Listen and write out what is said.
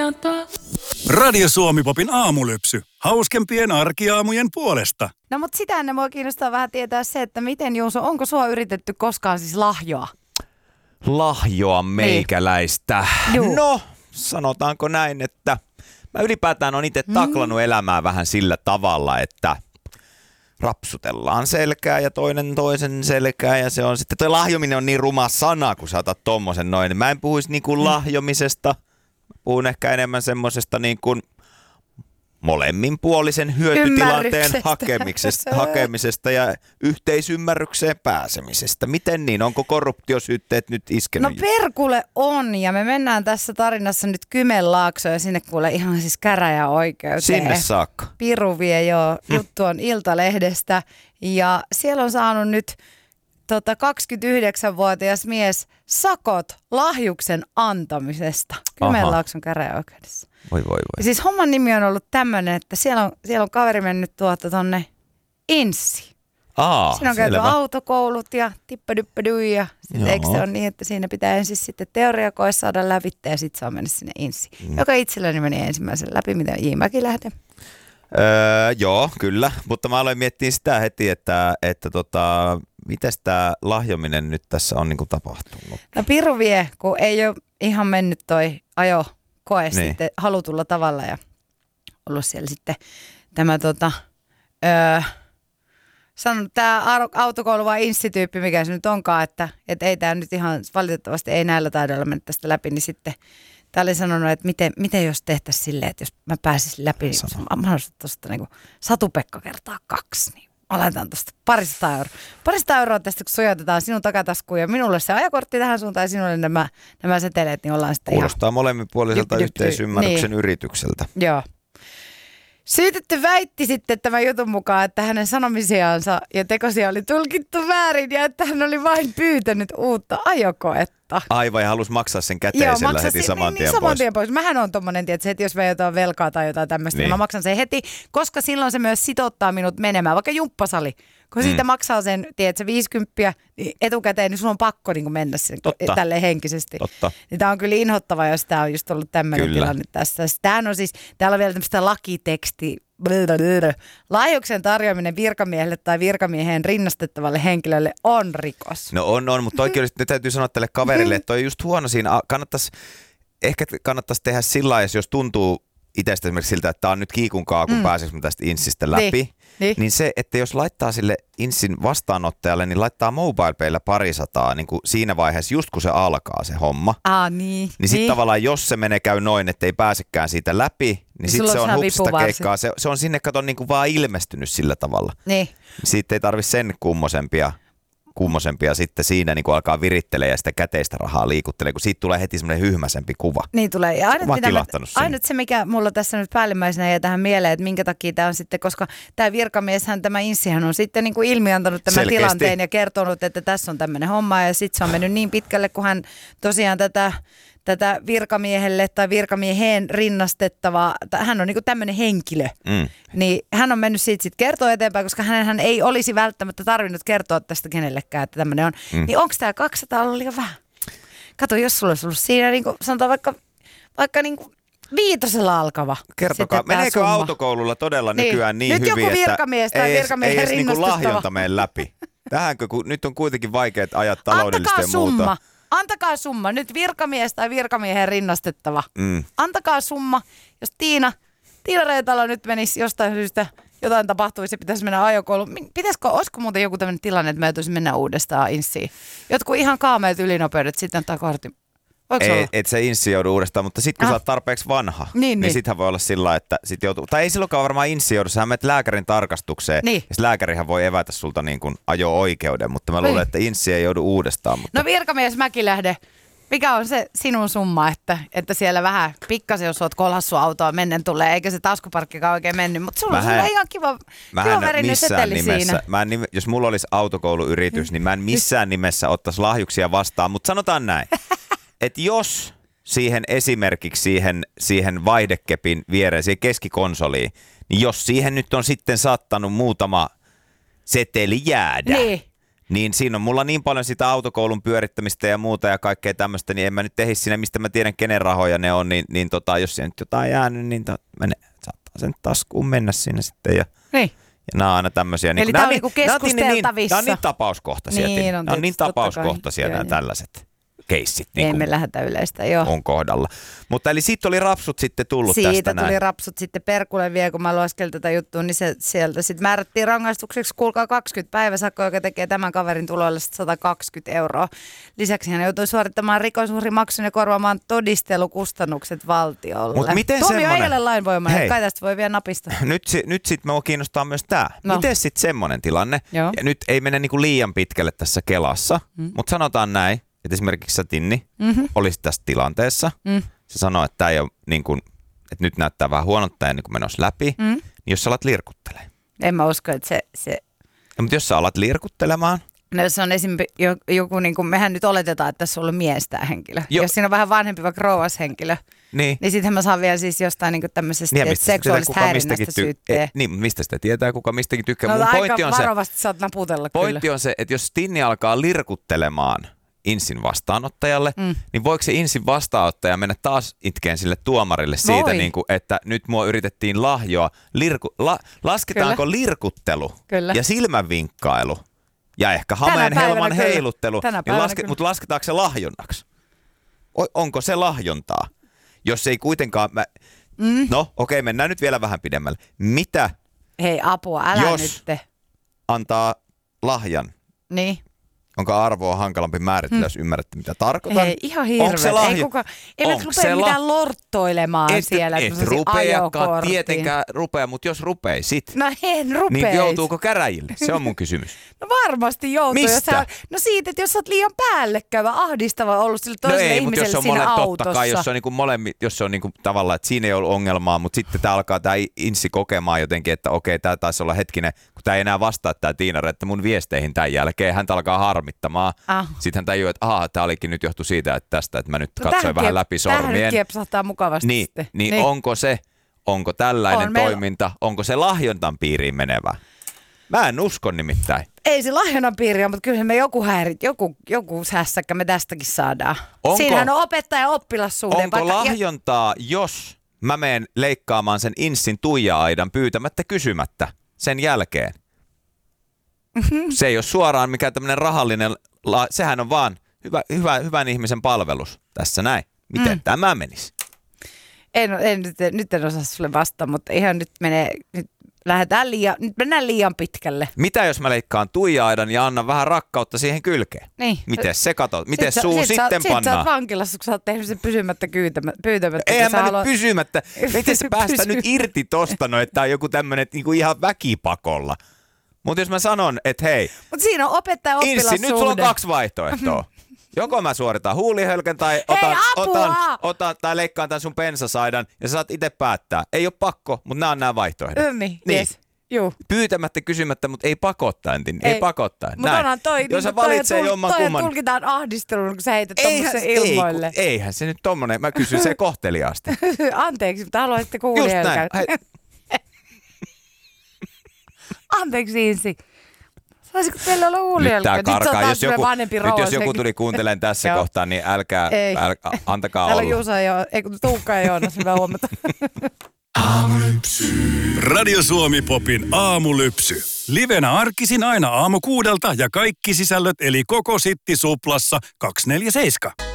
Radio Suomi-popin aamulypsy. Hauskempien arkiaamujen puolesta. No mutta sitä ennen mua kiinnostaa vähän tietää se, että miten Juuso, onko sua yritetty koskaan siis lahjoa? Lahjoa meikäläistä. Juu. No, sanotaanko näin, että mä ylipäätään on itse taklannut elämää vähän sillä tavalla, että rapsutellaan selkää ja toisen selkää ja se on sitten, toi lahjominen on niin ruma sana, kun saatat tommosen noin. Mä en puhuisi niin kuin lahjomisesta, puhun ehkä enemmän semmosesta niin kuin molemminpuolisen hyötytilanteen hakemisesta ja yhteisymmärrykseen pääsemisestä. Miten niin? Onko korruptiosyytteet nyt iskenyt? No perkule on, ja me mennään tässä tarinassa nyt Kymenlaaksoon ja sinne kuule ihan siis käräjäoikeuteen. Sinne saakka. Piru vie jo, juttu on Iltalehdestä ja siellä on saanut nyt 29-vuotias mies sakot lahjuksen antamisesta Kymenlaakson käräjäoikeudessa. Voi. Ja siis homman nimi on ollut tämmöinen, että siellä on kaveri mennyt tonne Inssiin. Siinä on käyty autokoulut ja tippadyppadui ja sitten eikö se ole niin, että siinä pitää ensin sitten teoriakoe saada läpi ja sitten saa mennä sinne Inssiin. Joka itselläni meni ensimmäisen läpi, mitä J. Mäkilähde. Joo, kyllä. Mutta mä aloin miettiä sitä heti, että mites tää lahjominen nyt tässä on niinku tapahtunut? No piru vie, kun ei ole ihan mennyt toi ajokoe sitten halutulla tavalla ja ollut siellä sitten tämä sanonut tämä autokoulu vai inssi-tyyppi, mikä se nyt onkaan, että ei tämä nyt ihan valitettavasti ei näillä taidoilla mennä tästä läpi, niin sitten tämä oli sanonut, että miten jos tehtäisiin silleen, että jos mä pääsisin läpi, niin mä haluaisin tuosta niin Satu-Pekka kertaa 2, niin aletaan tuosta 200 euroa. 200 euroa tästä, kun sujatetaan sinun takataskuun ja minulle se ajokortti tähän suuntaan ja sinulle nämä seteleet, niin ollaan sitten kuulostaa ihan molemminpuoliselta yhteisymmärryksen yritykseltä. Joo. Syytetty väitti sitten tämän jutun mukaan, että hänen sanomisiansa ja tekosia oli tulkittu väärin ja että hän oli vain pyytänyt uutta ajokoetta. Aivan, ja halusi maksaa sen käteisellä heti saman tien pois. Mähän on tommonen, että jos mä jotain velkaa tai jotain tämmöistä, niin mä maksan sen heti, koska silloin se myös sitottaa minut menemään, vaikka jumppasali. Kun siitä maksaa sen, tiedätkö, 50 niin etukäteen, niin sun on pakko niin mennä sen tälleen henkisesti. Totta. Niin tää on kyllä inhottava, jos tää on just ollut tämmöinen tilanne tässä. Tämähän on siis, täällä on vielä tämmöistä lakiteksti. Lahjuksen tarjoaminen virkamiehelle tai virkamieheen rinnastettavalle henkilölle on rikos. No on, mutta oikeasti täytyy sanoa tälle kaverille, että toi on just huono siinä. Kannattaisi tehdä sillä lailla, jos tuntuu itsestä esimerkiksi siltä, että tää on nyt kiikunkaa, kun pääseekö tästä Inssistä läpi. Niin se, että jos laittaa sille Inssin vastaanottajalle, niin laittaa MobilePaylla 200 niin kuin siinä vaiheessa, just kun se alkaa se homma. Niin sitten tavallaan, jos se käy noin, että ei pääsekään siitä läpi, niin sitten se on hupsista keikkaa. Se on sinne katon niin kuin vaan ilmestynyt sillä tavalla. Niin. Siitä ei tarvitse sen kummosempia sitten siinä niin kun alkaa virittelee ja sitä käteistä rahaa liikuttelee, kun siitä tulee heti semmoinen hyhmäsempi kuva. Niin tulee. Ja ainut se, mikä mulla tässä nyt päällimmäisenä jää tähän mieleen, että minkä takia tämä on sitten, koska tämä virkamieshän, tämä Inssihän on sitten niin kuin ilmiantanut tämän tilanteen ja kertonut, että tässä on tämmöinen homma ja sitten se on mennyt niin pitkälle, kun hän tosiaan tätä virkamiehelle tai virkamieheen rinnastettavaa, hän on niinku tämmöinen henkilö, niin hän on mennyt siitä sitten kertoa eteenpäin, koska hän ei olisi välttämättä tarvinnut kertoa tästä kenellekään, että tämmöinen on. Niin onko tämä 200 ollut liian vähän? Kato, jos sulla olisi ollut siinä, niin kuin, sanotaan vaikka niin kuin 5 alkava. Kertokaa, meneekö summa autokoululla todella nykyään niin nyt hyvin, joku virkamies tai virkamiehen ei edes niinku lahjonta mene läpi? Tähänkö, kun nyt on kuitenkin vaikeat ajat taloudellisesti ja muuta. Antakaa summa. Nyt virkamies tai virkamiehen rinnastettava. Antakaa summa. Jos Tiina Reetalo nyt menisi jostain syystä, jotain tapahtuisi ja pitäisi mennä ajokouluun. Olisiko muuten joku tämmöinen tilanne, että me joutuisi mennä uudestaan Inssiin? Jotkut ihan kaameet ylinopeudet sitten ottaa kortin. Et se Inssi joudu uudestaan, mutta sitten kun sä oot tarpeeksi vanha, niin sittenhän voi olla sillä, että sit joutuu, tai ei silloinkaan varmaan Inssi joudu, sä menet lääkärin tarkastukseen, ja lääkärihän voi evätä sulta niin kuin ajo-oikeuden, mutta mä luulen, että Inssi ei joudu uudestaan. Mutta no virkamies Mäkilähde, mikä on se sinun summa, että siellä vähän pikkasen, jos oot kolhassu autoa mennen tulee, eikä se taskuparkkikaan oikein mennyt, mutta sulla on ihan kiva värinen seteli siinä. Jos mulla olisi autokouluyritys, niin mä en missään nimessä ottaisi lahjuksia vastaan, mutta sanotaan näin. Että jos esimerkiksi siihen vaihdekepin viereen, siihen keskikonsoliin, niin jos siihen nyt on sitten saattanut muutama seteli jäädä, Niin siinä on mulla niin paljon sitä autokoulun pyörittämistä ja muuta ja kaikkea tämmöistä, niin en mä nyt tehisi siinä, mistä mä tiedän, kenen rahoja ne on, niin jos siellä nyt jotain jäänyt, niin saattaa sen taskuun mennä sinne sitten. Ja nämä on aina tämmöisiä. Eli tämä on niinku keskusteltavissa. Nämä on niin tapauskohtaisia. Nämä on niin tapauskohtaisia nämä tällaiset keissit. Niin me lähdetään yleistä, joo. On kohdalla. Mutta eli siitä oli rapsut sitten tullut siitä tästä näin. Siitä tuli rapsut sitten perkulle vielä, kun mä lueskelin tätä juttua, niin se sieltä sitten määrättiin rangaistukseksi, kuulkaa 20 päiväsakkoa, joka tekee tämän kaverin tuloille 120 €. Lisäksi hän joutui suorittamaan rikosuhrimaksun ja korvaamaan todistelukustannukset valtiolle. Mutta miten Tuomio ei ole lainvoimainen, kai tästä voi vielä napista. Nyt sitten me kiinnostaa myös tämä. No. Miten sitten semmoinen tilanne, ja nyt ei mene niinku liian pitkälle tässä Kelassa, mutta sanotaan näin, että esimerkiksi sä, Tinni, olisit tässä tilanteessa. Se sanoo, että, ei ole, niin kuin, että nyt näyttää vähän huonolta ja niin kuin menossa läpi. Niin jos sä alat lirkuttelee. En mä usko, että se... Ja, mutta jos sä alat lirkuttelemaan. No jos on esimerkiksi joku, niin kuin mehän nyt oletetaan, että tässä on ollut mies tämä henkilö. Jos siinä on vähän vanhempi, vaikka rouvas henkilö. Niin sittenhän mä saan vielä siis jostain niin tämmöisestä seksuaalista häirinnästä syytteen. Niin, mutta mistä sitä tietää, kuka mistäkin tykkää. No mun aika varovasti saat naputella pointti on se, että jos Tinni alkaa lirkuttelemaan Insin vastaanottajalle, niin voiko se Insin vastaanottaja mennä taas itkeen sille tuomarille siitä, niin kuin, että nyt mua yritettiin lahjoa. Lasketaanko lirkuttelu ja silmänvinkkailu ja ehkä hameen helman heiluttelu, niin mutta lasketaanko se lahjonnaksi? Onko se lahjontaa? Jos ei kuitenkaan... No, okei, mennään nyt vielä vähän pidemmälle. Mitä? Hei, apua, älä jos nyt antaa lahjan? Niin. Onko arvoa hankalampi määritellä, jos ymmärrätte, mitä tarkoitan? Hei, ihan hirveä. Ei nyt rupea mitään lorttoilemaan siellä. Et rupeakaan tietenkään rupea, mutta jos rupeisit, no en rupeisi. Niin joutuuko käräjille? Se on mun kysymys. No varmasti joutuu. Mistä? No siitä, että jos sä oot liian päällekkäyvä, ahdistava ollut sille toiselle ihmiselle siinä autossa. Totta kai, jos se on niinku jos se on niinku tavallaan, että siinä ei ollut ongelmaa, mutta sitten tää alkaa tää Insi kokemaan jotenkin, että okei, tää taisi olla hetkinen, kun tää ei enää vastaa tää Tiinare, että mun viesteihin tämän jälkeen häntä alkaa harmittamaan. Sitten hän tajuu, että tää olikin nyt johtu siitä, että tästä, että mä nyt katsoin vähän läpi sormien. Tähän nyt kiepsahtaa mukavasti sitten. Niin onko tällainen toiminta, onko se lahjontan piiriin menevä? Mä en usko nimittäin. Ei se lahjonnan piiri on, mutta kyllä me joku hässäkkä me tästäkin saadaan. Siinähän on opettaja-oppilassuhde. Onko lahjontaa, jos mä menen leikkaamaan sen Insin Tuija-aidan pyytämättä kysymättä sen jälkeen? Se ei ole suoraan mikään tämmöinen rahallinen, sehän on vaan hyvän ihmisen palvelus tässä näin. Miten tämä menisi? Nyt en osaa sulle vastata, mutta ihan nyt mennään liian pitkälle. Mitä jos mä leikkaan Tuija-aidan ja annan vähän rakkautta siihen kylkeen? Niin. Miten se katot? Miten suu sitten pannaan? Sitten sä oot vankilassa, kun sä oot tehnyt sen pysymättä pyytämättä. Eihän mä nyt pysymättä. Miten se päästä nyt irti tosta, että tää on joku tämmönen niinku ihan väkipakolla? Mutta jos mä sanon, että hei. Mutta siinä on opettaja-oppilassuhde. Insi, nyt sulla on 2 vaihtoehtoa. Joko mä suoritan huulihölkän tai otan tai leikkaan tämän sun pensasaidan ja sä saat itse päättää. Ei ole pakko, mutta nämä on nämä vaihtoehdot. Niin. Yes. Juu. Pyytämättä, kysymättä, mutta ei pakottaen. Ei pakottaen. Mutta onhan toi, jos sä valitsee jommankumman. Tulkitaan ahdistelun, kun sä heität tommosen ilmoille. Eihän se nyt tommonen, mä kysyn se kohteliaasti. Anteeksi, mutta haluaisitte huulihölkän. Anteeksi, Insi. Saisiko teillä olla huulihölkkä? Nyt tää karkaa. Jos joku tuli kuuntelemaan tässä kohtaa, niin älkää antakaa olla. Täällä on Juusa Tuukka ja Joonas, hyvä huomata. Aamulypsy. Radio Suomi Popin aamulypsy. Livenä arkisin aina aamu 6 ja kaikki sisällöt eli koko Sitti Suplassa 247.